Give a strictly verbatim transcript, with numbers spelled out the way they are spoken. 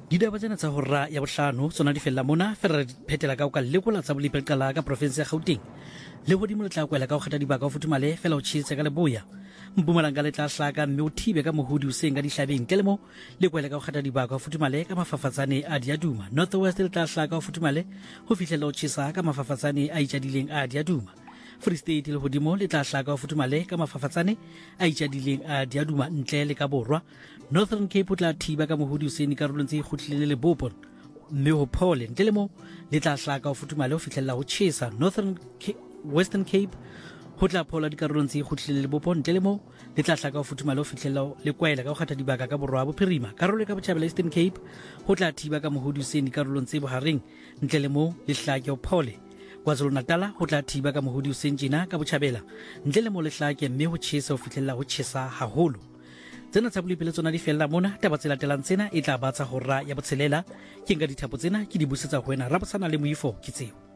Didaba tsena tsa hora ya bohlano tsona di fella mona fela phetela ka o ka lekola tsa bolipe qala ka province ya Gauteng le hodimo le tla kwela ka o kgetha dibaka o futhumale fela o tshitse ka leboya Mpumalanga le tla hlaka mme o thibe ka mohodi o seng ka dihlabeng ke lemo le kwela ka o kgetha dibaka o futhumale ka mafafatsane a Diaduma North West le tla hlaka o futhumale ho fihlela o tshisa ka mafafatsane a itjadileng a Diaduma Free State le hodimo le tla hlaka o futhumale ka mafafatsane a itjadileng a Diaduma ntle le ka borwa Northern Cape o tla thiba ka mohodi o seng karolong tse kgutlile le Limpopo mme ho phole ntle le mo le tla hlaka o futhumale ho fihlela ho tshisa Northern Cape, Western Cape ho tla phola dikarolong tse kgutlile le Limpopo ntle le mo le tla hlaka o futhumale ho fihlela le kwaela ka ho kgetha dibaka ka borwa bophirima karolo ka botjhabela Eastern Cape ho tla thiba ka mohodi o seng dikarolong tse bohareng ntle le mo le hlake o phole KwaZulu-Natal ho tla thiba ka mohodi o seng tjena ka botjhabela ntle le mo le hlake mme ho tshisa ho fihlela ho tshisa haholo tsena tsa bolipele tsona di fella mona taba tse latelang tsena e tla ba tsa hora ya botshelela ke nka dithapo tsena ke di busetsa ho wena Rabosana le Moifo ke tseo